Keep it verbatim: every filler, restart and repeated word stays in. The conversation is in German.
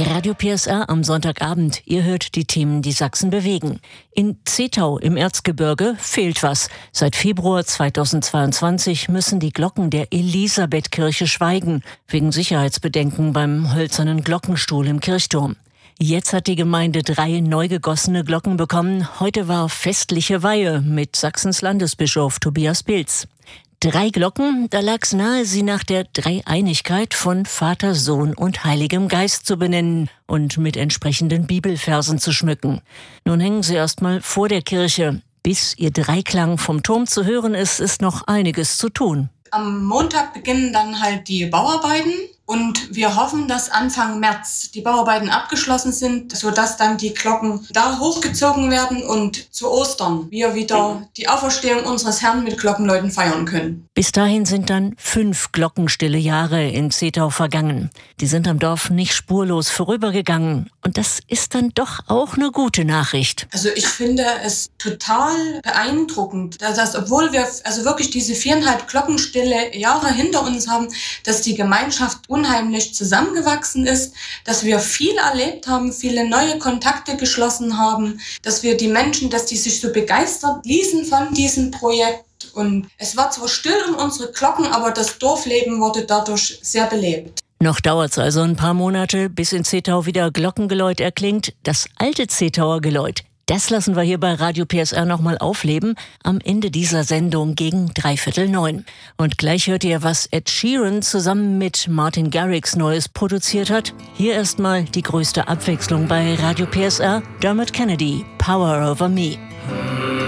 Radio P S R am Sonntagabend. Ihr hört die Themen, die Sachsen bewegen. In Zetau im Erzgebirge fehlt was. Seit Februar zweitausendzweiundzwanzig müssen die Glocken der Elisabethkirche schweigen, wegen Sicherheitsbedenken beim hölzernen Glockenstuhl im Kirchturm. Jetzt hat die Gemeinde drei neu gegossene Glocken bekommen. Heute war festliche Weihe mit Sachsens Landesbischof Tobias Pilz. Drei Glocken, da lag's nahe, sie nach der Dreieinigkeit von Vater, Sohn und Heiligem Geist zu benennen und mit entsprechenden Bibelversen zu schmücken. Nun hängen sie erstmal vor der Kirche. Bis ihr Dreiklang vom Turm zu hören ist, ist noch einiges zu tun. Am Montag beginnen dann halt die Bauarbeiten und wir hoffen, dass Anfang März die Bauarbeiten abgeschlossen sind, sodass dann die Glocken da hochgezogen werden und zu Ostern wir wieder die Auferstehung unseres Herrn mit Glockenläuten feiern können. Bis dahin sind dann fünf glockenstille Jahre in Zetau vergangen. Die sind am Dorf nicht spurlos vorübergegangen. Und das ist dann doch auch eine gute Nachricht. Also ich finde es total beeindruckend, dass obwohl wir also wirklich diese viereinhalb glockenstille Jahre hinter uns haben, dass die Gemeinschaft unheimlich zusammengewachsen ist, dass wir viel erlebt haben, viele neue Kontakte geschlossen haben, dass wir die Menschen, dass die sich so begeistert ließen von diesem Projekt. Und es war zwar still um unsere Glocken, aber das Dorfleben wurde dadurch sehr belebt. Noch dauert's also ein paar Monate, bis in Zetau wieder Glockengeläut erklingt. Das alte Zetauer Geläut, das lassen wir hier bei Radio P S R nochmal aufleben, am Ende dieser Sendung gegen dreiviertel neun. Und gleich hört ihr, was Ed Sheeran zusammen mit Martin Garrix Neues produziert hat. Hier erstmal die größte Abwechslung bei Radio P S R, Dermot Kennedy, Power Over Me.